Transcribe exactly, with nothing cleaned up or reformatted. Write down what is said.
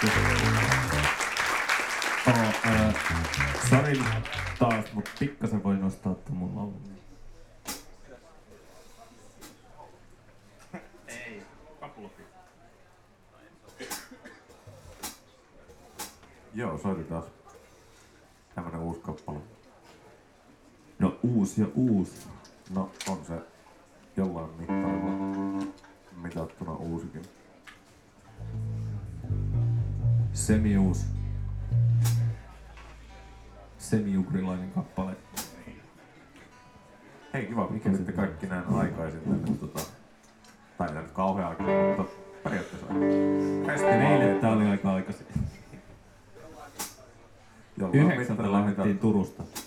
Oh, äh, sori taas, mut pikkasen voi nostaa tuon mun laulun. Ei, kapuloppi. Joo, soitin taas. Tämmönen uusi kappale. No uusi ja uusi. No on se jollain mittarilla mitattuna uusikin. Semi-uus. Semi-ugrilainen kappale. Hei, kiva, mikä sitten kaikki näin aikaisin tänne tota... Tai ei nyt kauhean aikaa, mutta periaatteessa Ja meille tää oli aika aikaisin. Yhdeksältä lähdettiin Turusta.